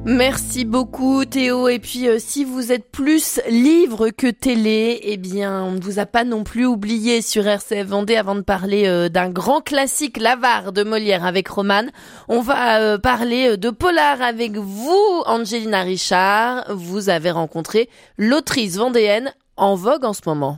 Merci beaucoup Théo. Et puis si vous êtes plus livre que télé, eh bien on ne vous a pas non plus oublié sur RCF Vendée avant de parler d'un grand classique, l'Avare de Molière avec Romane. On va parler de polar avec vous, Angelina Richard. Vous avez rencontré l'autrice vendéenne en vogue en ce moment.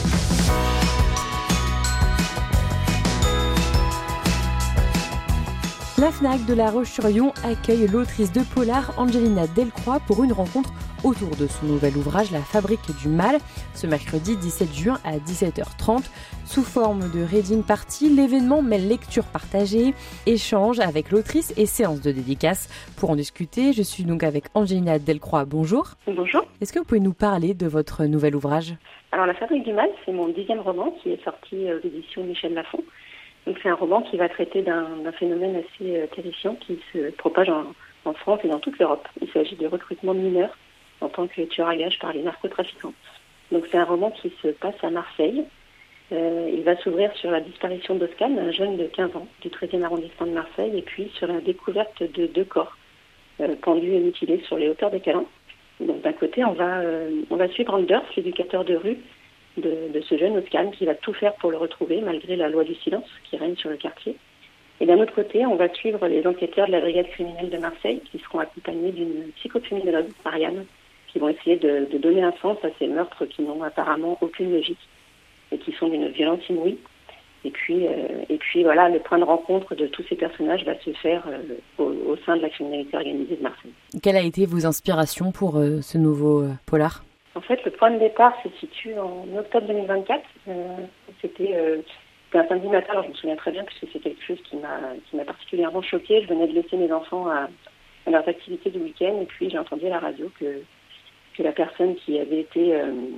La FNAC de La Roche-sur-Yon accueille l'autrice de polar Angelina Delcroix pour une rencontre autour de son nouvel ouvrage La Fabrique du Mal, ce mercredi 17 juin à 17h30. Sous forme de reading party, l'événement mêle lecture partagée, échange avec l'autrice et séance de dédicace. Pour en discuter, je suis donc avec Angelina Delcroix. Bonjour. Bonjour. Est-ce que vous pouvez nous parler de votre nouvel ouvrage ? Alors La Fabrique du Mal, c'est mon 10e roman qui est sorti aux éditions Michel Lafon. Donc c'est un roman qui va traiter d'un phénomène assez terrifiant qui se propage en France et dans toute l'Europe. Il s'agit de recrutement de mineurs en tant que tueurs à gages par les narcotrafiquants. Donc c'est un roman qui se passe à Marseille. Il va s'ouvrir sur la disparition d'Oscan, un jeune de 15 ans du 13e arrondissement de Marseille, et puis sur la découverte de 2 corps pendus et mutilés sur les hauteurs des Calanques. Donc d'un côté, on va suivre Anders, l'éducateur de rue, de ce jeune Oscan qui va tout faire pour le retrouver malgré la loi du silence qui règne sur le quartier. Et d'un autre côté, on va suivre les enquêteurs de la brigade criminelle de Marseille qui seront accompagnés d'une psychocriminologue, Marianne, qui vont essayer de donner un sens à ces meurtres qui n'ont apparemment aucune logique et qui sont d'une violence inouïe. Et puis voilà, le point de rencontre de tous ces personnages va se faire au sein de la criminalité organisée de Marseille. Quelle a été vos inspirations pour ce nouveau polar ? En fait, le point de départ se situe en octobre 2024. C'était un samedi matin, alors je me souviens très bien puisque c'est quelque chose qui m'a particulièrement choquée. Je venais de laisser mes enfants à leurs activités du week-end et puis j'ai entendu à la radio que la personne qui avait été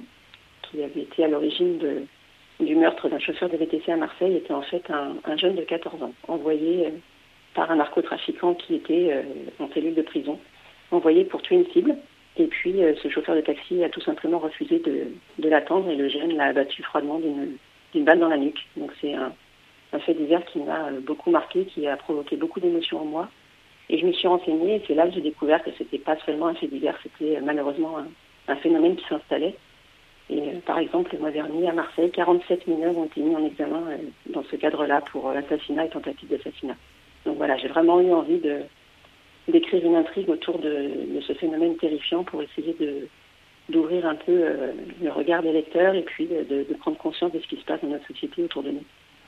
à l'origine du meurtre d'un chauffeur de VTC à Marseille était en fait un jeune de 14 ans, envoyé par un narcotrafiquant qui était en cellule de prison, envoyé pour tuer une cible. Et puis, ce chauffeur de taxi a tout simplement refusé de l'attendre et le jeune l'a abattu froidement d'une balle dans la nuque. Donc, c'est un fait divers qui m'a beaucoup marqué, qui a provoqué beaucoup d'émotions en moi. Et je me suis renseignée et c'est là que j'ai découvert que c'était pas seulement un fait divers, c'était malheureusement un phénomène qui s'installait. Et par exemple, le mois dernier, à Marseille, 47 mineurs ont été mis en examen dans ce cadre-là pour assassinat et tentative d'assassinat. Donc voilà, j'ai vraiment eu envie d'écrire une intrigue autour de ce phénomène terrifiant pour essayer d'ouvrir un peu le regard des lecteurs et puis de prendre conscience de ce qui se passe dans notre société autour de nous.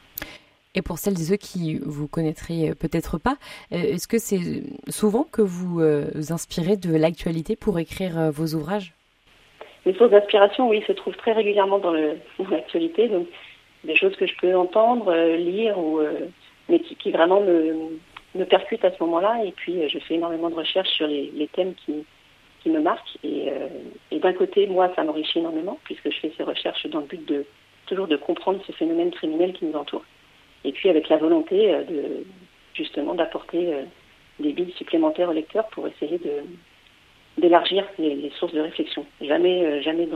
Et pour celles et ceux qui vous connaîtraient peut-être pas, est-ce que c'est souvent que vous inspirez de l'actualité pour écrire vos ouvrages ? Les sources d'inspiration, oui, se trouvent très régulièrement dans l'actualité, donc des choses que je peux entendre, lire, mais qui vraiment me percute à ce moment-là. Et puis, je fais énormément de recherches sur les thèmes qui me marquent. Et d'un côté, moi, ça m'enrichit énormément, puisque je fais ces recherches dans le but toujours de comprendre ce phénomène criminel qui nous entoure. Et puis, avec la volonté justement d'apporter des billes supplémentaires au lecteur pour essayer d'élargir les sources de réflexion. Jamais dans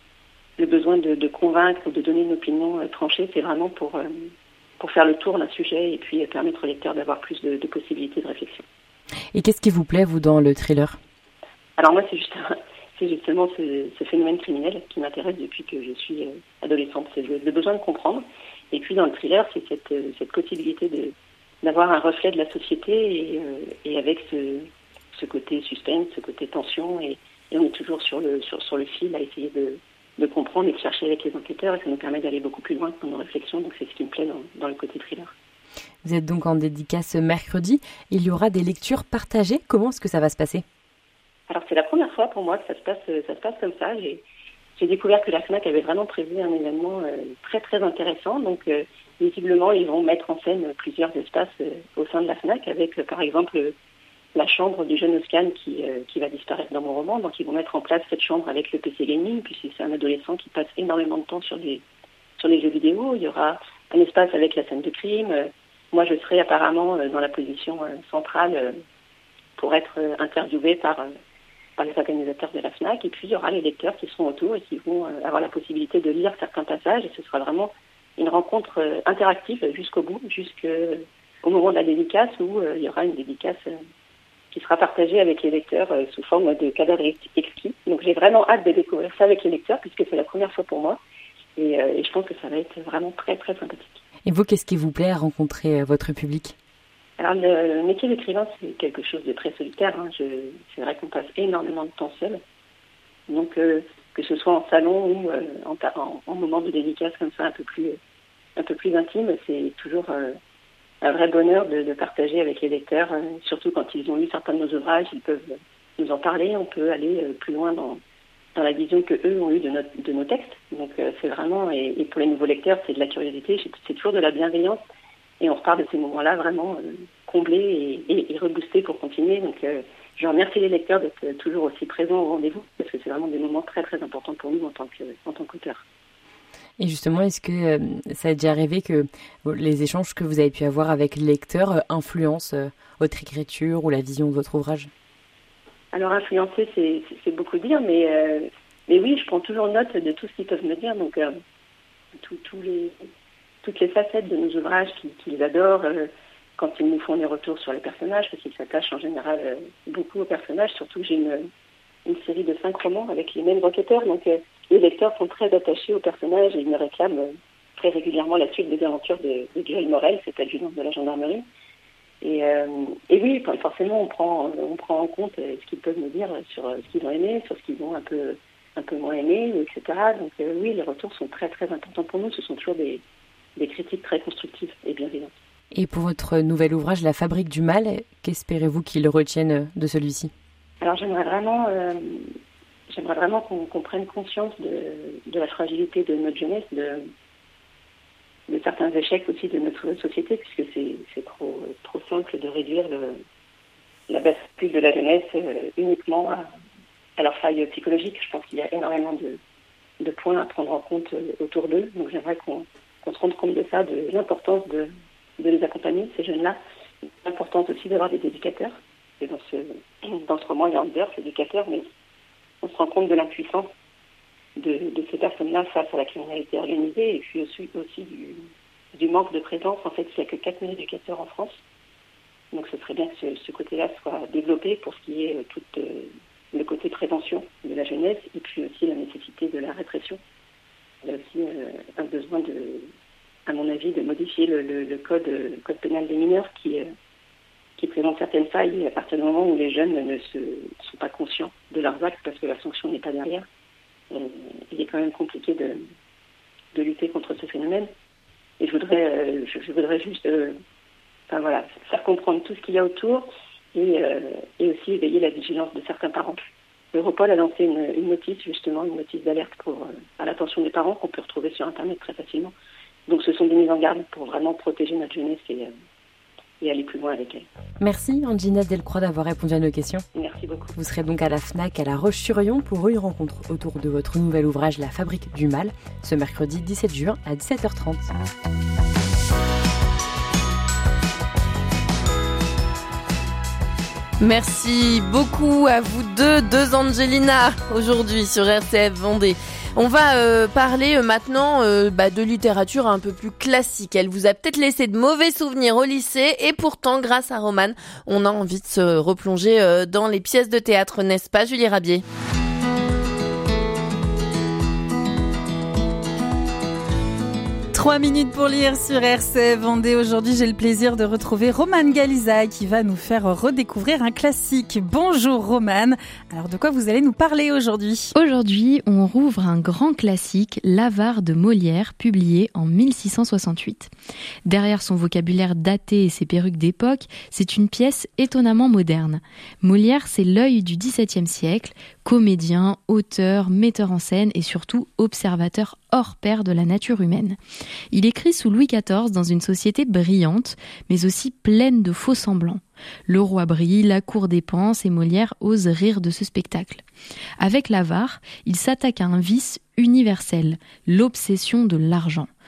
le besoin de convaincre ou de donner une opinion tranchée. C'est vraiment pour faire le tour d'un sujet et puis permettre au lecteur d'avoir plus de possibilités de réflexion. Et qu'est-ce qui vous plaît, vous, dans le thriller ? Alors moi, c'est justement ce phénomène criminel qui m'intéresse depuis que je suis adolescente. C'est le besoin de comprendre. Et puis dans le thriller, c'est cette possibilité d'avoir un reflet de la société et avec ce côté suspense, ce côté tension. Et on est toujours sur le fil à essayer de comprendre et de chercher avec les enquêteurs, et ça nous permet d'aller beaucoup plus loin dans nos réflexions, donc c'est ce qui me plaît dans le côté thriller. Vous êtes donc en dédicace mercredi, il y aura des lectures partagées, comment est-ce que ça va se passer ? Alors c'est la première fois pour moi que ça se passe comme ça. J'ai découvert que la FNAC avait vraiment prévu un événement très très intéressant, donc visiblement ils vont mettre en scène plusieurs espaces au sein de la FNAC avec par exemple la chambre du jeune Oscan qui va disparaître dans mon roman. Donc ils vont mettre en place cette chambre avec le PC gaming, puisque c'est un adolescent qui passe énormément de temps sur les jeux vidéo. Il y aura un espace avec la scène de crime. Moi je serai apparemment dans la position centrale pour être interviewée par les organisateurs de la FNAC. Et puis il y aura les lecteurs qui seront autour et qui vont avoir la possibilité de lire certains passages. Et ce sera vraiment une rencontre interactive jusqu'au bout, jusqu'au moment de la dédicace où il y aura une dédicace qui sera partagé avec les lecteurs sous forme de cadavres exquis. Donc j'ai vraiment hâte de découvrir ça avec les lecteurs, puisque c'est la première fois pour moi. Et je pense que ça va être vraiment très, très sympathique. Et vous, qu'est-ce qui vous plaît à rencontrer votre public ? Alors, le métier d'écrivain, c'est quelque chose de très solitaire. C'est vrai qu'on passe énormément de temps seul. Donc, que ce soit en salon ou en moment de dédicace comme ça, un peu plus intime, c'est toujours un vrai bonheur de partager avec les lecteurs, surtout quand ils ont lu certains de nos ouvrages, ils peuvent nous en parler, on peut aller plus loin dans la vision que eux ont eue de nos textes. Donc c'est vraiment, et pour les nouveaux lecteurs, c'est de la curiosité, c'est toujours de la bienveillance, et on repart de ces moments-là vraiment comblés et reboostés pour continuer. Donc je remercie les lecteurs d'être toujours aussi présents au rendez-vous, parce que c'est vraiment des moments très très importants pour nous en tant qu'auteurs. Et justement, est-ce que ça a déjà arrivé que les échanges que vous avez pu avoir avec les lecteurs influencent votre écriture ou la vision de votre ouvrage ? Alors, influencer, c'est beaucoup dire, mais oui, je prends toujours note de tout ce qu'ils peuvent me dire. Donc, toutes les facettes de nos ouvrages qu'ils adorent, quand ils nous font des retours sur les personnages, parce qu'ils s'attachent en général beaucoup aux personnages, surtout que j'ai une série de 5 romans avec les mêmes enquêteurs. Donc, les lecteurs sont très attachés aux personnages et ils me réclament très régulièrement la suite des aventures de Joël Morel, cet adjudant de la gendarmerie. Et oui, forcément, on prend en compte ce qu'ils peuvent me dire sur ce qu'ils ont aimé, sur ce qu'ils ont un peu moins aimé, etc. Donc oui, les retours sont très très importants pour nous. Ce sont toujours des critiques très constructives et bienveillantes. Et pour votre nouvel ouvrage, La Fabrique du Mal, qu'espérez-vous qu'ils retiennent de celui-ci ? Alors j'aimerais vraiment qu'on prenne conscience de la fragilité de notre jeunesse, de certains échecs aussi de notre société, puisque c'est trop simple de réduire la bascule de la jeunesse uniquement à leur faille psychologique. Je pense qu'il y a énormément de points à prendre en compte autour d'eux. Donc j'aimerais qu'on se rende compte de ça, de l'importance de les accompagner, ces jeunes-là. L'importance aussi d'avoir des éducateurs. Et dans ce roman, il y a Anders, éducateur, mais on se rend compte de l'impuissance de ces personnes-là face à la criminalité organisée, et puis aussi du manque de présence. En fait, il n'y a que 4000 éducateurs en France. Donc ce serait bien que ce côté-là soit développé pour ce qui est tout le côté prévention de la jeunesse, et puis aussi la nécessité de la répression. Il y a aussi un besoin, à mon avis, de modifier le code pénal des mineurs qui présente certaines failles à partir du moment où les jeunes ne sont pas conscients de leurs actes parce que la sanction n'est pas derrière. Il est quand même compliqué de lutter contre ce phénomène. Et je voudrais juste faire comprendre tout ce qu'il y a autour et aussi éveiller la vigilance de certains parents. Europol a lancé une notice d'alerte à l'attention des parents qu'on peut retrouver sur Internet très facilement. Donc ce sont des mises en garde pour vraiment protéger notre jeunesse et aller plus loin avec elle. Merci Angelina Delcroix d'avoir répondu à nos questions. Merci beaucoup. Vous serez donc à la FNAC à La Roche-sur-Yon pour une rencontre autour de votre nouvel ouvrage La Fabrique du Mal, ce mercredi 17 juin à 17h30. Merci beaucoup à vous deux Angelina, aujourd'hui sur RCF Vendée. On va parler maintenant de littérature un peu plus classique. Elle vous a peut-être laissé de mauvais souvenirs au lycée et pourtant, grâce à Romane, on a envie de se replonger dans les pièces de théâtre, n'est-ce pas Julie Rabier ? 3 minutes pour lire sur RCF Vendée. Aujourd'hui, j'ai le plaisir de retrouver Romane Galiza qui va nous faire redécouvrir un classique. Bonjour Romane. Alors, de quoi vous allez nous parler aujourd'hui ? Aujourd'hui, on rouvre un grand classique, L'Avare de Molière, publié en 1668. Derrière son vocabulaire daté et ses perruques d'époque, c'est une pièce étonnamment moderne. Molière, c'est l'œil du XVIIe siècle, comédien, auteur, metteur en scène et surtout observateur hors pair de la nature humaine. Il écrit sous Louis XIV dans une société brillante, mais aussi pleine de faux semblants. Le roi brille, la cour dépense et Molière ose rire de ce spectacle. Avec l'Avare, il s'attaque à un vice universel, l'obsession de l'argent.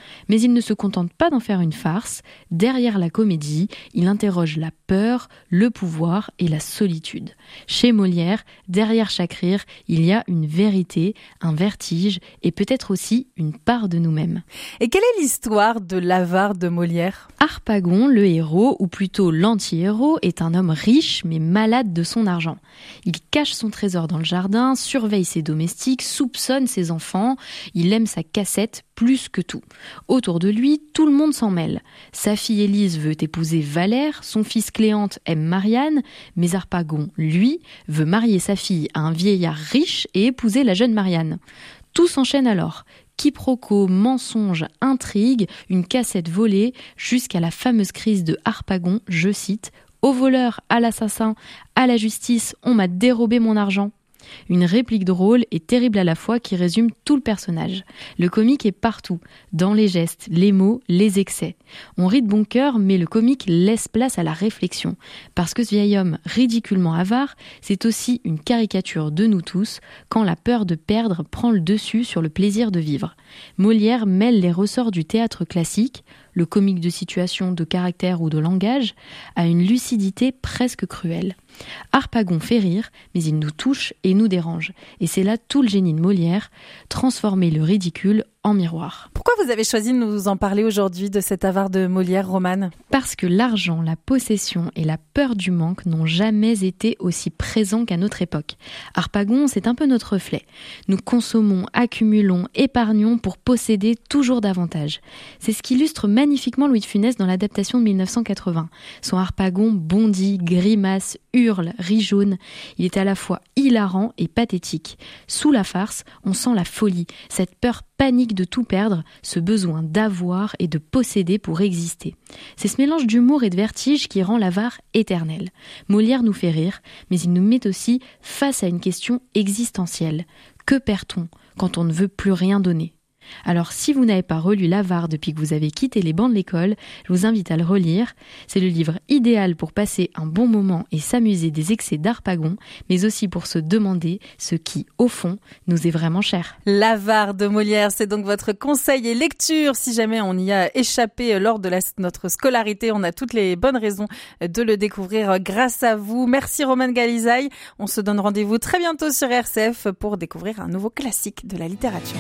Mais il ne se contente pas d'en faire une farce. Derrière la comédie, il interroge la peur, le pouvoir et la solitude. Chez Molière, derrière chaque rire, il y a une vérité, un vertige et peut-être aussi une part de nous-mêmes. Et quelle est l'histoire de l'avare de Molière ? Harpagon, le héros, ou plutôt l'anti-héros, est un homme riche mais malade de son argent. Il cache son trésor dans le jardin, surveille ses domestiques, soupçonne ses enfants, il aime sa cassette plus que tout. Autour de lui, tout le monde s'en mêle. Sa fille Élise veut épouser Valère, son fils Cléante aime Marianne, mais Harpagon, lui, veut marier sa fille à un vieillard riche et épouser la jeune Marianne. Tout s'enchaîne alors. Quiproquos, mensonges, intrigues, une cassette volée, jusqu'à la fameuse crise de Harpagon, je cite, « Au voleur, à l'assassin, à la justice, on m'a dérobé mon argent ». Une réplique drôle et terrible à la fois qui résume tout le personnage. Le comique est partout, dans les gestes, les mots, les excès. On rit de bon cœur, mais le comique laisse place à la réflexion. Parce que ce vieil homme ridiculement avare, c'est aussi une caricature de nous tous, quand la peur de perdre prend le dessus sur le plaisir de vivre. Molière mêle les ressorts du théâtre classique, le comique de situation, de caractère ou de langage, à une lucidité presque cruelle. Harpagon fait rire, mais il nous touche et nous dérange. Et c'est là tout le génie de Molière, transformer le ridicule en miroir. Pourquoi vous avez choisi de nous en parler aujourd'hui, de cet avare de Molière, Romane ? Parce que l'argent, la possession et la peur du manque n'ont jamais été aussi présents qu'à notre époque. Harpagon, c'est un peu notre reflet. Nous consommons, accumulons, épargnons pour posséder toujours davantage. C'est ce qu'illustre magnifiquement Louis de Funès dans l'adaptation de 1980. Son Harpagon bondit, grimace, hurle, rit jaune. Il est à la fois hilarant et pathétique. Sous la farce, on sent la folie, cette peur panique de tout perdre, ce besoin d'avoir et de posséder pour exister. C'est ce mélange d'humour et de vertige qui rend l'avare éternel. Molière nous fait rire, mais il nous met aussi face à une question existentielle. Que perd-on quand on ne veut plus rien donner ? Alors si vous n'avez pas relu l'avare depuis que vous avez quitté les bancs de l'école, je vous invite à le relire. C'est le livre idéal pour passer un bon moment et s'amuser des excès d'Harpagon, mais aussi pour se demander ce qui, au fond, nous est vraiment cher. L'avare de Molière, c'est donc votre conseil et lecture. Si jamais on y a échappé lors de notre scolarité, on a toutes les bonnes raisons de le découvrir grâce à vous. Merci Romane Galizaï. On se donne rendez-vous très bientôt sur RCF pour découvrir un nouveau classique de la littérature.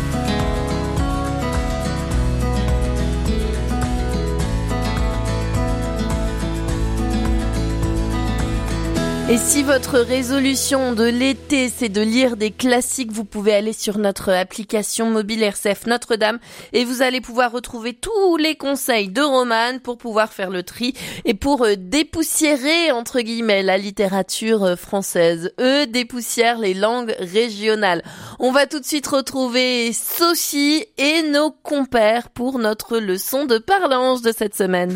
Et si votre résolution de l'été, c'est de lire des classiques, vous pouvez aller sur notre application mobile RCF Notre-Dame et vous allez pouvoir retrouver tous les conseils de Romane pour pouvoir faire le tri et pour dépoussiérer, entre guillemets, la littérature française. Eux dépoussièrent les langues régionales. On va tout de suite retrouver Sophie et nos compères pour notre leçon de parlange de cette semaine.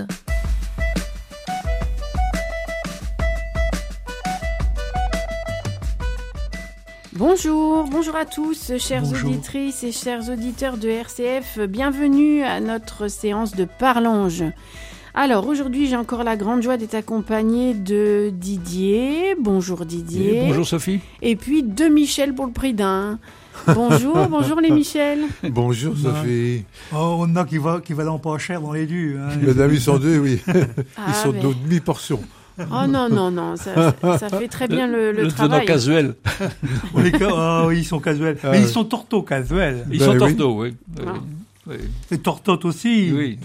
Bonjour à tous, chères auditrices et chers auditeurs de RCF. Bienvenue à notre séance de parlange. Alors aujourd'hui, j'ai encore la grande joie d'être accompagnée de Didier. Bonjour Didier. Et bonjour Sophie. Et puis de Michel pour le prix d'un. Bonjour les Michel. Bonjour Sophie. Oh, on a qui valent pas cher dans les durs. Hein. Mesdames, ils sont deux, oui. Ils sont de demi-portion. Oh non, ça fait très bien le travail. Le casuel. Ils sont casuels. Mais ils sont tortos casuels. Ils sont tortos, oui. Et tortotes aussi. Oui.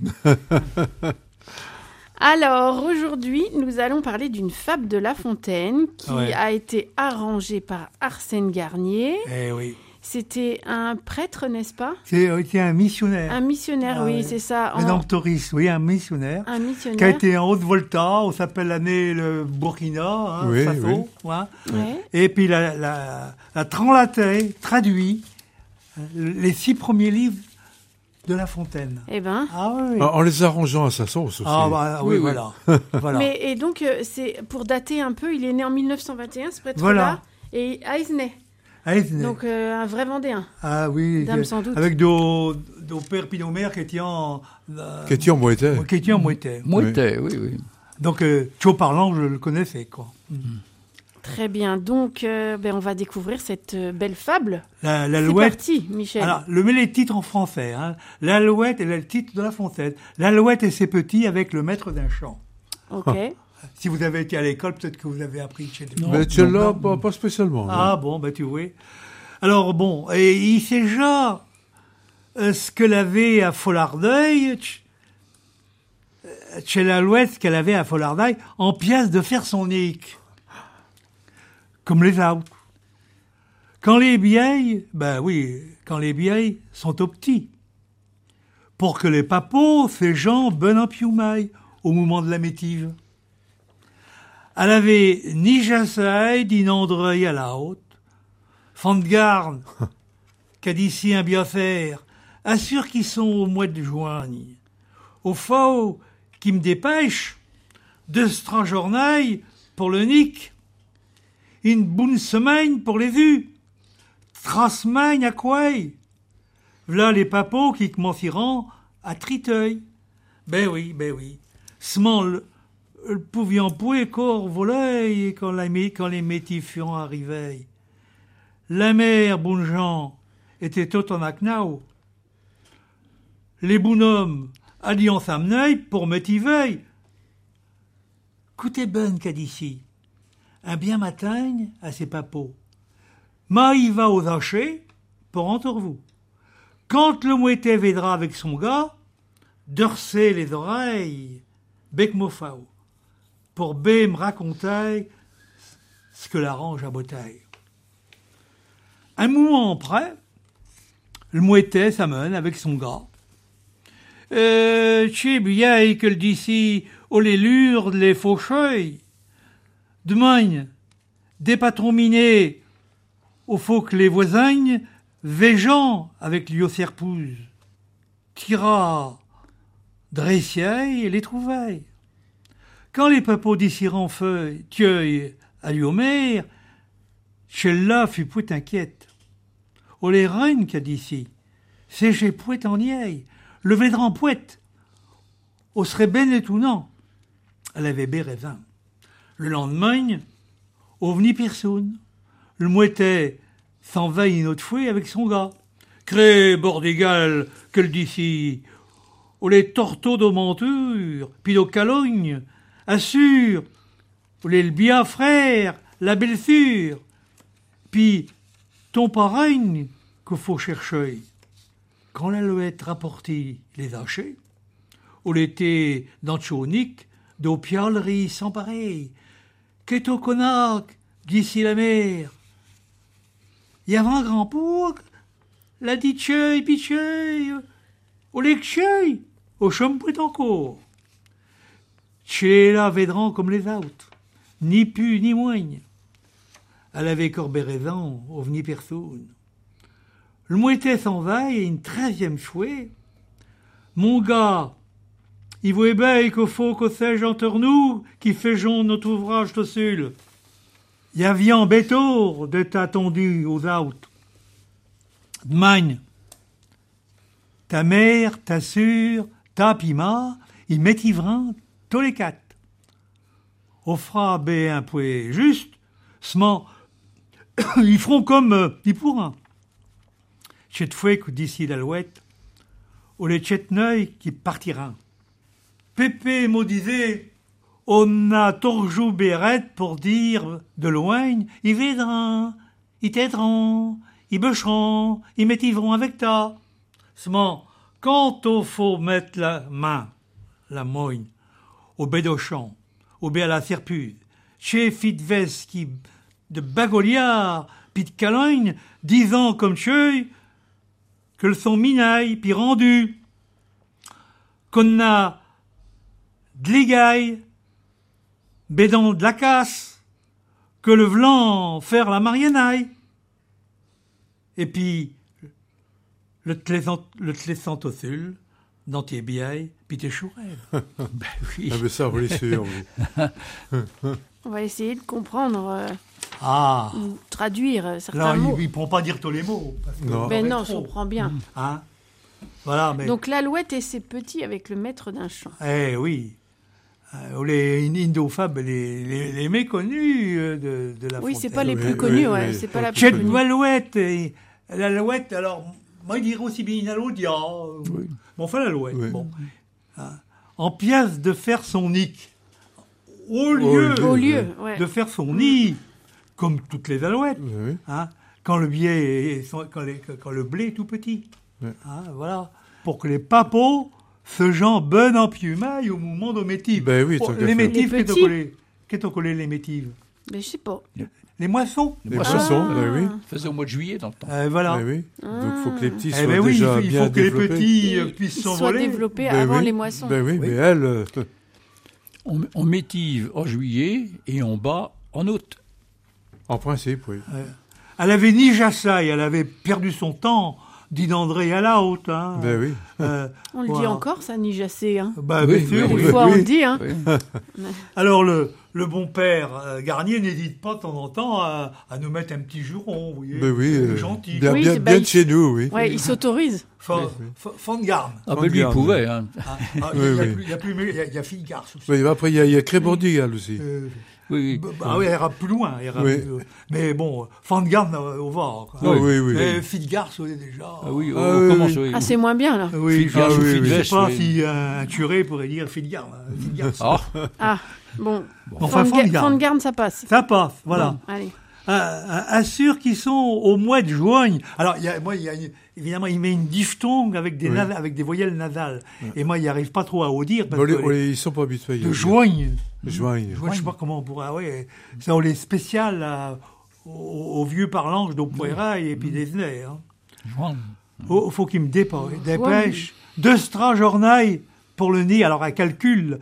Alors, aujourd'hui, nous allons parler d'une fable de La Fontaine qui a été arrangée par Arsène Garnier. Eh oui. C'était un prêtre, n'est-ce pas ? C'était un missionnaire. Un missionnaire, oui, c'est ça. Rédemptoriste, oui, un missionnaire. Un missionnaire. Qui a été en Haute-Volta, on s'appelle l'année le Burkina, Faso. Ouais. Et puis la traduit les 6 premiers livres de La Fontaine. Eh ben. Ah oui. En les arrangeant à sa sauce aussi. Oui, voilà. Mais et donc c'est pour dater un peu, il est né en 1921, ce prêtre-là, et à Aisne. Donc un vrai Vendéen. Ah oui. Dame sans doute. Avec nos pères puis nos mères qui étaient en Moëtais. Moëtais. Moëtais, oui. Donc Thio Parlant, je le connaissais, quoi. Très bien. Donc, on va découvrir cette belle fable. L'Alouette. C'est parti, Michel. Alors, mets les titres en français. Hein. L'Alouette est le titre de La Fontaine. L'Alouette et ses petits avec le maître d'un champ. Ok. Si vous avez été à l'école, peut-être que vous avez appris chez les Mais celle-là, pas spécialement. Ah bon, tu vois. Alors bon, et il sait déjà ce qu'elle avait à Follardeuil, chez l'Alouette, ce qu'elle avait à Follardeuil, en pièces de faire son nique. Comme les autres. Quand les vieilles sont au petit. Pour que les papos, ces gens, ben en pioumaille, au moment de la métive. Elle avait ni jassaille, ni nandreuil à la haute. Fond de garde, qu'a d'ici un bien faire, assure qu'ils sont au mois de juin. Au faux, qui me dépêche, de strangeornaille pour le nick, une bonne semaine pour les vues, 3 semaines à quoi? V'là les papos qui commenceront à triteuil. Ben oui. Sement le pouvions pouet corps voler quand les métifs furent arrivés. La mère, bon gens, était tout en acnao. Les bonhommes alliant s'amener pour métiver. Coutez bonne qu'a d'ici. Un bien matin à ses papos. Ma y va aux hachets pour entre vous. Quand le mouetté védra avec son gars, dorser les oreilles, bec mofao, pour me raconter ce que l'arrange à bouteille. Un moment après, le mouetté s'amène avec son gars. T'sais bien que le d'ici, au les lures, les faucheuils. Demain, des patrons minés, au faut que les voisins, végeant avec lui au serpouze. Tira, dressier et les trouvailles. Quand les papos d'ici feuille, tueuil, à l'iomer, celle-là fut pouet inquiète. Oh les reines qu'a d'ici, c'est chez pouet en yeille, le védran pouet, au serait ben étonnant. Elle avait bé raisin. Le lendemain, au veni personne, le mouettait s'en va une autre fois avec son gars. Cré bord d'égal que le d'ici, au les torteaux d'aumenture, puis au calogne, assure, ou les bien frère, la belle-sure, puis ton pareil qu'il faut chercher. Quand l'Alouette rapportit les hachets, ou l'été dans Tchonique, d'au pialerie sans pareil, qu'est au connac, d'ici la mer. Y avait un grand pour, la dit cheuil, picheuil, au leccheuil, au champouet encore. Chez la védran comme les autres, ni pu ni moigne. Elle avait corbé raison, au veni personne. Le mouetté s'en va et une 13e chouée. Mon gars, il voit bien qu'il faut que sais-je entre nous qui faisons notre ouvrage de seul. Y avait un bétour de t'attendu aux autres. Demain, ta mère, ta sœur, ta pima, ils m'étivrent tous les 4. Au fera bé un peu juste, sement, ils feront comme ils pourront. Cette fois que d'ici l'Alouette, ou les tchetneuils qui partiront. Pépé me disait, on a torjou bérette pour dire de loin, ils védront, ils t'aideront, ils bûcheront, ils m'étivront avec ta. Sement, quand il faut mettre la main, la moigne, au bédochon, au bé à la serpuse, chez Fitves qui de bagoliard, pis de calogne, disant comme cheuil, que le son minaille, puis rendu, qu'on a de l'égaille, bédant de la casse, que le vlan faire la marianaille. Et puis, le tlaissant au sul, dans tes biailles, puis tes chourelles. Ben oui. Ah, mais ça, vous l'êtes sûr, On va essayer de comprendre, ou traduire certains mots. Il ne pourront pas dire tous les mots. Parce que non, je comprends bien. Hein, voilà, mais... Donc l'Alouette et ses petits avec le maître d'un champ. Eh oui. les Indofab, les méconnus de La Fontaine. Oui, c'est pas les plus connus, c'est pas la plus Chet connue. Malouette, l'alouette, alors, moi, je dirais aussi bien une aloudia. Bon, enfin, l'alouette, bon. En pièce de faire son nick. Au lieu de faire son nid, comme toutes les alouettes, quand le blé est tout petit. Voilà. Pour que les papos se gens bonnes en piumaille au moment de métives. Ben oui, les métives, qu'est-ce qu'on collé les métives? Mais je sais pas. Les moissons. Les moissons, oui. Faisait au mois de juillet dans le temps. Voilà. Oui. Donc il faut que les petits soient déjà bien développés. Il faut que les petits puissent soient s'envoler. développés avant les moissons. Ben oui, mais elle... On métive en juillet et on bat en août. En principe, oui. Elle avait ni jassaille, elle avait perdu son temps, dit d'André à la haute. Hein. Ben oui. On le dit encore, ça, ni jassé. Hein. Bah, bien sûr. Des fois, on le dit. Hein. Oui. Alors, le bon père Garnier n'hésite pas de temps en temps à nous mettre un petit juron, vous voyez. Ben oui. Gentil. Bien de chez nous, oui. Ouais, il s'autorise. Fond de garde. Ah, ben lui, il pouvait. Hein. Il y a fille garce aussi. Oui, après, il y a Crébordigal aussi. Oui. Elle ira plus loin. Mais bon, fond de garde au Var. Oui. Mais fille garce, déjà. C'est moins bien, là. Oui, je ne sais pas si un curé pourrait dire fille de garde. Bon. Enfin, fond de garde, ça passe. Ça passe, voilà. Bon, allez. Assure qu'ils sont au mois de juin. Alors, évidemment, il met une diphtongue avec des voyelles nasales. Et moi, il n'y arrive pas trop à au dire. Parce que ils ne sont pas habitués. De joigne. Je ne sais pas comment on pourrait. C'est les spécial aux vieux parlanges d'Aupoirail et puis des nez. Faut qu'il me dépêche. 2 journées pour le nid. Alors, elle calcule.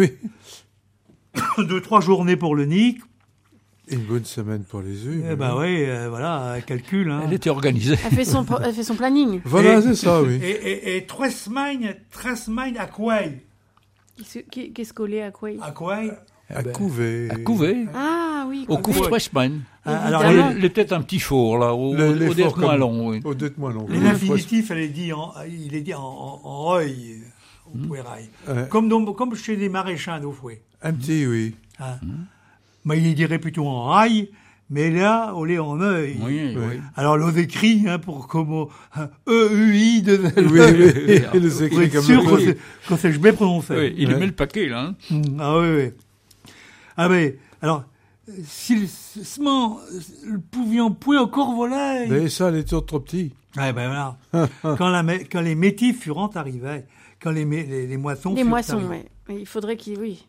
2-3 journées pour le nid. Une bonne semaine pour les œufs. Voilà, elle calcule. Hein. Elle était organisée. Elle fait son planning. Voilà, c'est ça, oui. Et 3 semaines à quoi? Qu'est-ce qu'on est à quoi? À quoi? À Couvet. À Couvet. Ah oui. Au couvre 3 semaines. Alors, il est peut-être un petit four, là, au dette moins long. Oui. Au dette moins long. L'infinitif, il est dit en reuil, au Poirail. Comme chez les maraîchins d'Aufouet. Un petit, oui. Mais il dirait plutôt en rail, mais là, on est en œil. Oui. Alors, l'on écrit pour comme EUI de. Oui. Il les écrit comme sûr qu'on sait bien prononcer. Oui, il met le paquet, là. Hein. Ah oui. Ah mais, alors, si seulement le pouvions point encore voler. Mais ça, elle était trop petit. Ah ben voilà. quand les métifs furent arrivés, quand les moissons. Les moissons, oui. Il faudrait qu'ils. Oui.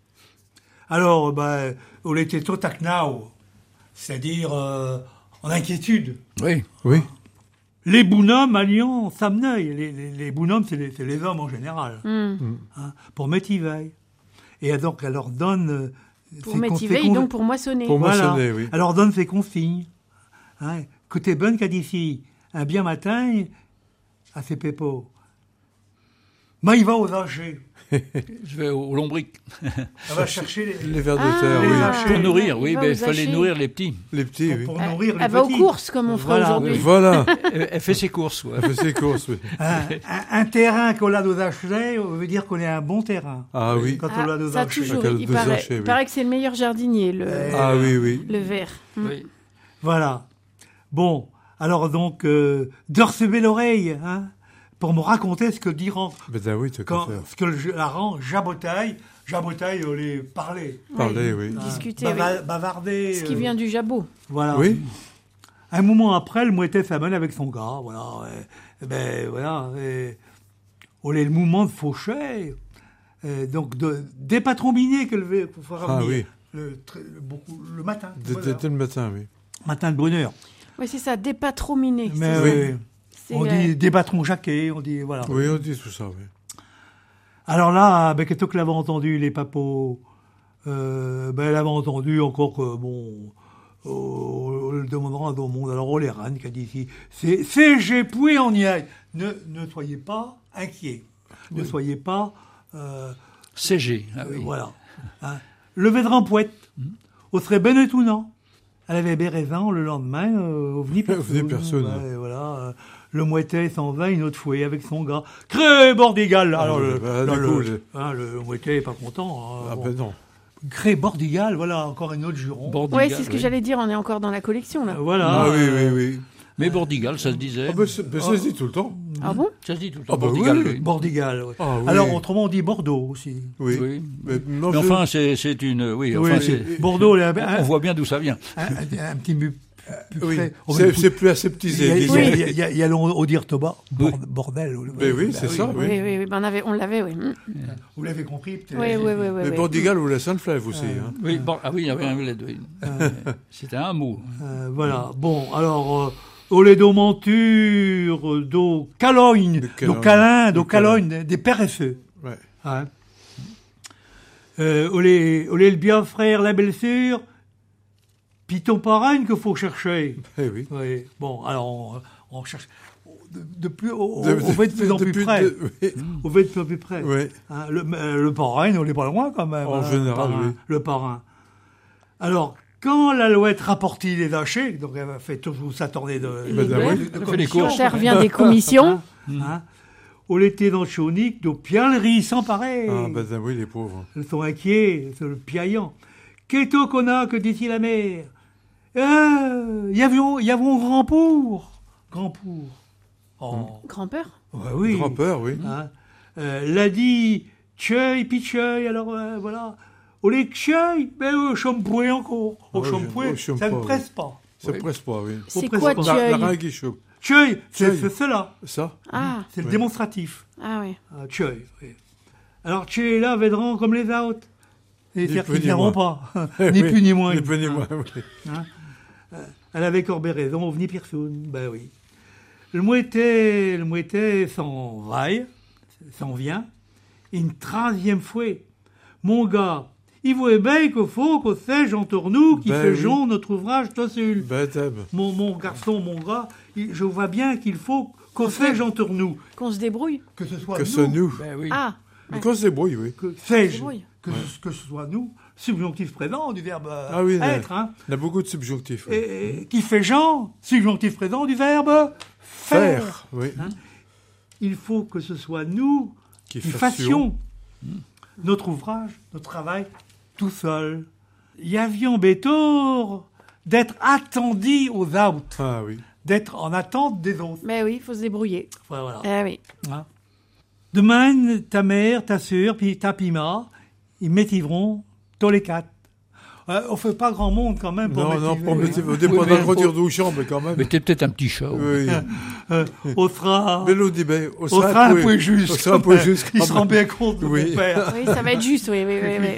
Alors, on était tout à knau, c'est-à-dire en inquiétude. Oui. Les bonhommes alliant s'amenaient. Les bonhommes, c'est les hommes en général. Pour métiver. Et donc, elle leur donne. Pour métiver et donc pour moissonner. Pour moissonner, oui. Elle leur donne ses consignes. Côté bonne qu'a d'ici, un bien matin, à ses pépos. Mais il va aux âgés. Je vais au lombric. Elle va chercher les vers de terre, oui. Pour nourrir, oui, il fallait nourrir les petits. Les petits, oui. Pour nourrir les petits. Elle va aux courses, comme on fera aujourd'hui. Voilà. Elle fait ses courses, ouais. Elle fait ses courses, oui. Un terrain qu'on a aux achetés veut dire qu'on est un bon terrain. Ah oui. Quand on l'a aux ça achetés. toujours, il paraît que c'est le meilleur jardinier, le verre. Oui. Voilà. Bon, alors donc, de recevoir l'oreille, pour me raconter ce que diront ce que la rend jabotaille, on les parlait. Oui. Discuter, bavarder. Ce qui vient du jabot. Voilà. Oui. Un moment après, elle mouettait sa main avec son gars, voilà. On est le mouvement de faucher, donc des patrons biniers qu'elle fera venir. Le matin. Dès le matin, oui. Matin de bonne heure. Oui, c'est ça, des patrons minés. Mais oui. On dit des patrons jaqués, on dit, voilà. Oui, on dit tout ça, oui. Alors là, qu'est-ce que l'avait entendu, les papos elle avait entendu encore que, on le demandera à tout le monde. Alors, on les ranne, qui a dit ici, c'est j'ai poué, on y aille. Ne soyez pas inquiets. Ne soyez pas... CG, oui. Voilà. Le védran poète, on serait ben étonnant. Elle avait bien raison, le lendemain, au venir personne. Personne. Voilà. Le mouettet s'en va une autre fois avec son gars. Cré Bordigal. Alors le mouettet est pas content. Ah ben non. Cré Bordigal, voilà, encore un autre juron. Oui, c'est ce que j'allais dire, on est encore dans la collection là. Voilà. Ah oui. Mais Bordigal, ça se disait. Ah ben, ça se dit tout le temps. Ah bon? Ça se dit tout le temps. Ah bah Bordigal, oui. oui. Bordigal, oui. Ah, oui. Alors autrement on dit Bordeaux aussi. Oui. Mais non, Mais enfin, c'est une. Oui, enfin, Bordeaux, on voit bien d'où ça vient. un petit peu oui. près. C'est plus aseptisé. Il y a au dire Toba, bordel. Mais oui, c'est ça. Oui, ben on l'avait, oui. Vous l'avez compris peut-être. Oui. Mais Bordigal ou la Sainte-Flève aussi. Hein. Oui, il y avait un LED, oui. C'était un mot. Voilà. Bon, alors, au les monture, do calogne, do calogne, des paresseux. Ouais. Hein. Au les le bien frère, la belle-sœur, puis ton parrain qu'il faut chercher. Eh oui. Oui. Bon, alors, on cherche. On va être de plus en plus près. On va être de plus en plus près. Oui. Hein, le parrain, on n'est pas loin quand même. En général, oui. Le parrain. Alors, quand l'alouette rapportit les hachets, donc elle fait toujours sa tournée de commissions. Ça revient des commissions. Au l'été dans le chaunique, de pialeries sans pareil. Ah, ben oui, les pauvres. Ils sont inquiets, c'est le piaillant. Qu'est-ce qu'on a que d'ici la mer? Y avons grand-pour. Oh. Grand-père? Ouais, oui. Grand-père, oui. Hein? L'a dit, tcheuil, pitcheuil, alors voilà. Au lait de tcheuil, mais au shampoing encore. Au shampoing, ça ne presse pas. Ça ne presse pas, oui. C'est quoi tcheuil? La ringue est chaude. Tcheuil, c'est cela. Ça? Ah. C'est le démonstratif. Ah oui. Tcheuil, oui. Alors tcheuil là, védran comme les autres. Et c'est-à-dire qu'ils ne viendront pas. Ni plus ni moins. Ni plus ni moins, oui. Hein? Elle avait Corbet raison, on venait personne. Ben oui. Le mouettet s'en vient. Une 13e fois. Mon gars, il voit bien qu'il faut qu'on sèche entre nous qui faisons notre ouvrage tout seul. Mon garçon, mon gars, je vois bien qu'il faut qu'on sèche entre nous. Qu'on se débrouille. Que ce soit nous. Ben oui. Ah. Mais qu'on se débrouille, oui. Que ce soit nous. Subjonctif présent du verbe être. Hein. Il y a beaucoup de subjonctifs. Oui. Et qui fait Jean, subjonctif présent du verbe faire. Oui. Hein. Il faut que ce soit nous qui fassions notre ouvrage, notre travail, tout seul. Y avions bétor d'être attendus aux autres. Ah oui. D'être en attente des autres. Mais oui, il faut se débrouiller. Voilà. Ah oui. Hein. Demain, ta mère, ta sœur, puis ta pima, ils métiveront tous les 4. On fait pas grand monde quand même pour au départ d'un grandir de chambre quand même. Mais t'es peut-être un petit chat. Oui. On sera un peu juste. Il se rend bien compte de mon père. Oui, ça va être juste, oui.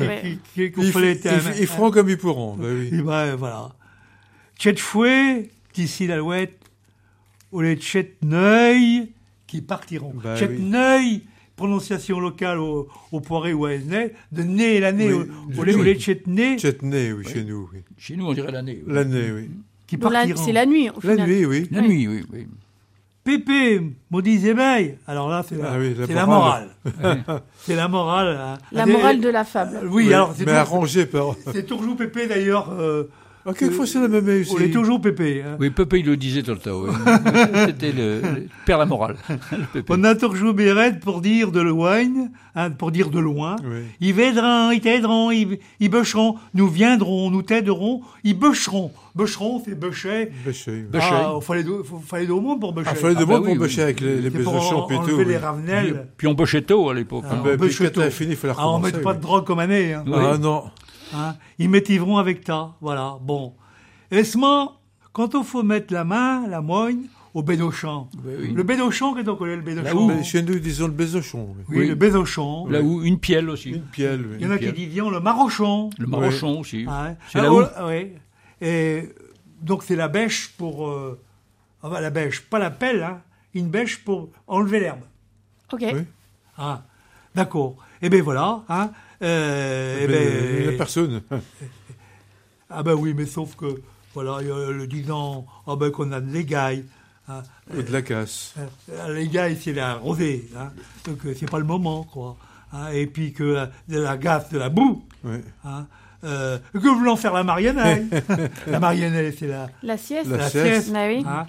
Ils feront comme ils pourront. Et voilà. Tchète fouet, d'ici l'alouette, ou les tchète neuil qui partiront. Tchète neuil. Prononciation locale au poiré ou à Esnay, de nez et l'année, au lait de chetney. Chetney, oui, chez nous, oui. Chez nous, on dirait l'année. Oui. L'année, oui. Qui partiront. C'est la nuit, au final. La nuit, oui. La nuit, oui. Pépé, maudit éveil. Alors là, c'est la morale. C'est la morale. Hein. La morale de la fable. Oui, alors c'est arrangé par... C'est toujours Pépé, d'ailleurs... quelquefois, c'est la même aussi. On est toujours Pépé. Hein. Oui, Pépé, il le disait tout le temps. Oui. C'était le père la morale. On a toujours Béret pour dire de loin. Oui. Ils védront, ils t'aideront, ils bûcheront. Nous viendrons, nous t'aideront. Ils bûcheront. Bûcheront, c'est bûcher. Bûcher. Ah, il fallait deux mots pour bûcher. Il fallait deux mots pour bûcher avec les bûchons et tout. Les ravenelles. Puis on bûchait tôt à l'époque. Puis quand t'as fini, il fallait recommencer. On ne met pas de drogue comme année. Hein. Ah non. Hein, ils métiveront avec ta, voilà, bon. Esma, quand il faut mettre la main, la moigne, au bédochon. Oui. Le bédochon, qu'est-ce qu'on connaît, le bédochon? Chez nous, disons le bédochon. Oui, le bédochon. Là où une pielle aussi. Une pielle, oui. Il y en a qui disent le marochon. Le marochon aussi. Ah, c'est là où. Oui. Et donc, c'est la bêche pour... la bêche, pas la pelle, hein. Une bêche pour enlever l'herbe. Ok. Oui. Ah, d'accord. Et bien voilà, hein. Il n'y a personne. Ah ben oui, mais sauf que, voilà, le disant qu'on a de l'égaille. Hein, ou de la casse. L'égaille, c'est la rosée. Hein, donc, c'est pas le moment, quoi. Hein, et puis que de la gaffe, de la boue. Oui. Hein, que voulant faire la marionnelle. La marionnelle, c'est la sieste. La sieste. Ah oui. Hein,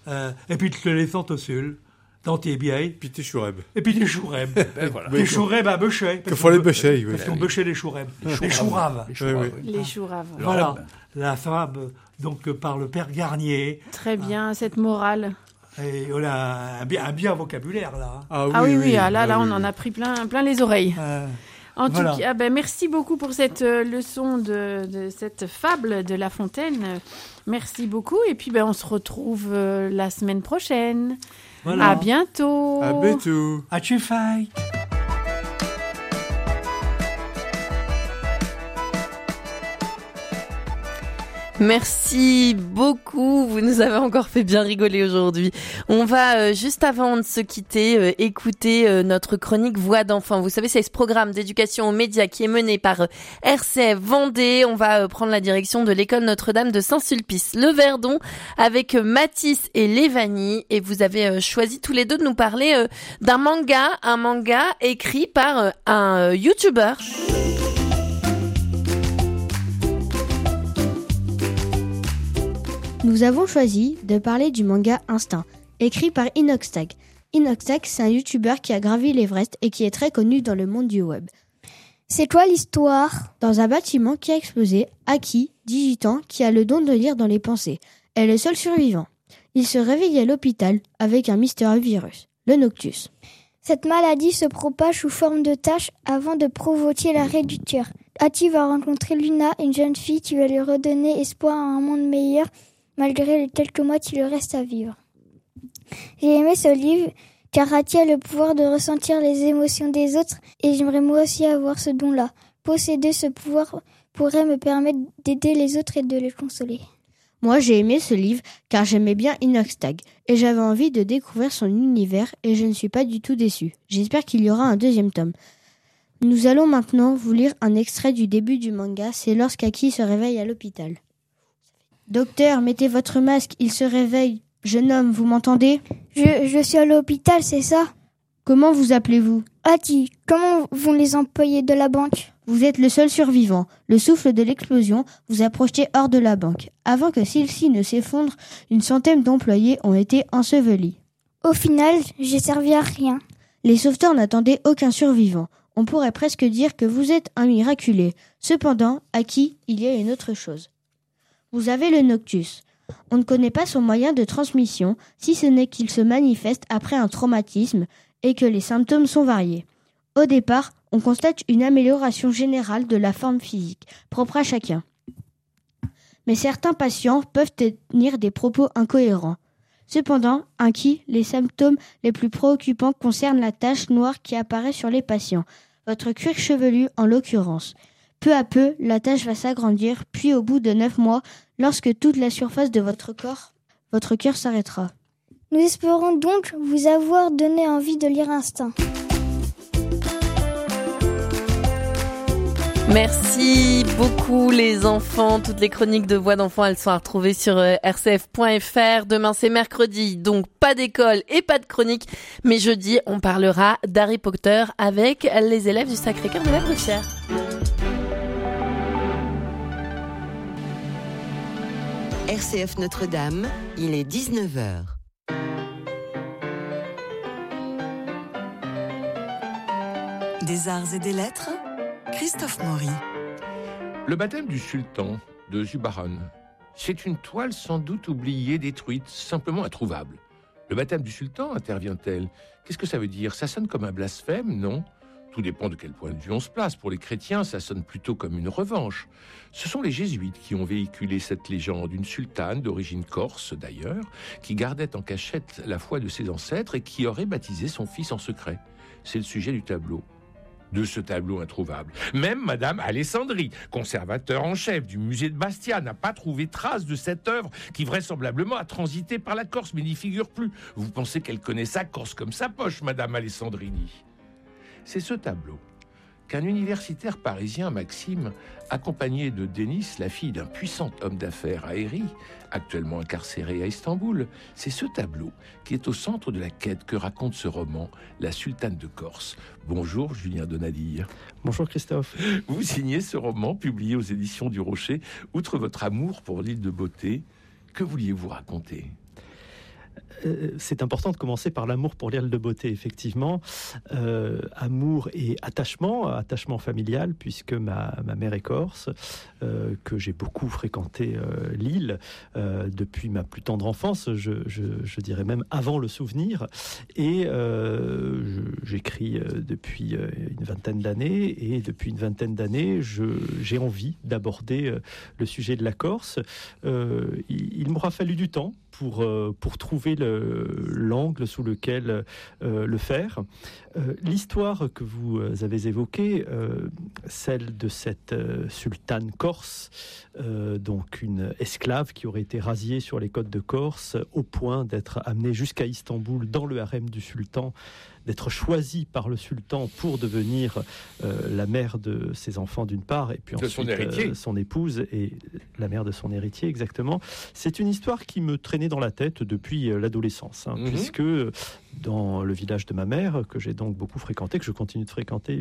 Et puis les centosules, dans tes biais. Puis tes choureb. Et puis des choureb. Voilà. Les choureb à bûcher. Que font les bûchers, oui. Parce qu'on bûchait les choureb. Les chouraves. Les chouraves. Voilà. La fable, donc, par le père Garnier. Très bien, cette morale. Et on a un bien vocabulaire, là. Ah oui, là, on en a pris plein les oreilles. En tout cas, merci beaucoup pour cette leçon de cette fable de La Fontaine. Merci beaucoup. Et puis, on se retrouve la semaine prochaine. Voilà. À bientôt. À bientôt. À tu failles. Merci beaucoup, vous nous avez encore fait bien rigoler aujourd'hui. On va, juste avant de se quitter, écouter notre chronique Voix d'enfant. Vous savez, c'est ce programme d'éducation aux médias qui est mené par RCF Vendée. On va prendre la direction de l'école Notre-Dame de Saint-Sulpice-le-Verdon avec Mathis et Lévanie. Et vous avez choisi tous les deux de nous parler d'un manga, un manga écrit par un YouTuber. Nous avons choisi de parler du manga Instinct, écrit par Inoxtag. Inoxtag, c'est un youtubeur qui a gravi l'Everest et qui est très connu dans le monde du web. C'est quoi l'histoire ? Dans un bâtiment qui a explosé, Aki, 18 ans, qui a le don de lire dans les pensées, est le seul survivant. Il se réveille à l'hôpital avec un mystérieux virus, le Noctus. Cette maladie se propage sous forme de taches avant de provoquer l'arrêt du cœur. Aki va rencontrer Luna, une jeune fille qui va lui redonner espoir à un monde meilleur, malgré les quelques mois qui lui restent à vivre. J'ai aimé ce livre car Aki a le pouvoir de ressentir les émotions des autres et j'aimerais moi aussi avoir ce don-là. Posséder ce pouvoir pourrait me permettre d'aider les autres et de les consoler. Moi, j'ai aimé ce livre car j'aimais bien Inoxtag et j'avais envie de découvrir son univers et je ne suis pas du tout déçue. J'espère qu'il y aura un deuxième tome. Nous allons maintenant vous lire un extrait du début du manga, c'est lorsqu'Aki se réveille à l'hôpital. Docteur, mettez votre masque, il se réveille. Jeune homme, vous m'entendez ? Je suis à l'hôpital, c'est ça ? Comment vous appelez-vous ? Aki, comment vont les employés de la banque ? Vous êtes le seul survivant. Le souffle de l'explosion vous a projeté hors de la banque. Avant que celle-ci ne s'effondre, une centaine d'employés ont été ensevelis. Au final, j'ai servi à rien. Les sauveteurs n'attendaient aucun survivant. On pourrait presque dire que vous êtes un miraculé. Cependant, Aki, il y a une autre chose. Vous avez le Noctus. On ne connaît pas son moyen de transmission, si ce n'est qu'il se manifeste après un traumatisme et que les symptômes sont variés. Au départ, on constate une amélioration générale de la forme physique, propre à chacun. Mais certains patients peuvent tenir des propos incohérents. Cependant, les symptômes les plus préoccupants concernent la tache noire qui apparaît sur les patients, votre cuir chevelu en l'occurrence. Peu à peu, la tache va s'agrandir, puis au bout de 9 mois, lorsque toute la surface de votre corps, votre cœur s'arrêtera. Nous espérons donc vous avoir donné envie de lire Instinct. Merci beaucoup les enfants. Toutes les chroniques de Voix d'enfants, elles sont à retrouver sur rcf.fr. Demain c'est mercredi, donc pas d'école et pas de chronique. Mais jeudi, on parlera d'Harry Potter avec les élèves du Sacré-Cœur de la Bruyère. RCF Notre-Dame, il est 19h. Des arts et des lettres, Christophe Maury. Le baptême du sultan de Zubaran, c'est une toile sans doute oubliée, détruite, simplement introuvable. Le baptême du sultan, intervient-elle. Qu'est-ce que ça veut dire ? Ça sonne comme un blasphème, non ? Tout dépend de quel point de vue on se place. Pour les chrétiens, ça sonne plutôt comme une revanche. Ce sont les jésuites qui ont véhiculé cette légende, une sultane d'origine corse d'ailleurs, qui gardait en cachette la foi de ses ancêtres et qui aurait baptisé son fils en secret. C'est le sujet du tableau. De ce tableau introuvable. Même Madame Alessandri, conservateur en chef du musée de Bastia, n'a pas trouvé trace de cette œuvre qui vraisemblablement a transité par la Corse, mais n'y figure plus. Vous pensez qu'elle connaît sa Corse comme sa poche, Madame Alessandrini ? C'est ce tableau qu'un universitaire parisien, Maxime, accompagné de Denis, la fille d'un puissant homme d'affaires aéri, actuellement incarcéré à Istanbul, c'est ce tableau qui est au centre de la quête que raconte ce roman, La Sultane de Corse. Bonjour Julien Donadille. Bonjour Christophe. Vous signez ce roman publié aux éditions du Rocher. Outre votre amour pour l'île de beauté, que vouliez-vous raconter ? C'est important de commencer par l'amour pour l'île de Beauté, effectivement. Amour et attachement familial, puisque ma mère est corse, que j'ai beaucoup fréquenté l'île depuis ma plus tendre enfance, je dirais même avant le souvenir. Et j'écris depuis une vingtaine d'années, et depuis une vingtaine d'années, j'ai envie d'aborder le sujet de la Corse. Il m'aura fallu du temps pour trouver l'angle sous lequel le faire. L'histoire que vous avez évoquée, celle de cette sultane corse, donc une esclave qui aurait été rasiée sur les côtes de Corse, au point d'être amenée jusqu'à Istanbul dans le harem du sultan, d'être choisie par le sultan pour devenir la mère de ses enfants d'une part, et puis ensuite son épouse et la mère de son héritier, exactement. C'est une histoire qui me traînait dans la tête depuis l'adolescence, puisque dans le village de ma mère, que j'ai donc beaucoup fréquenté, que je continue de fréquenter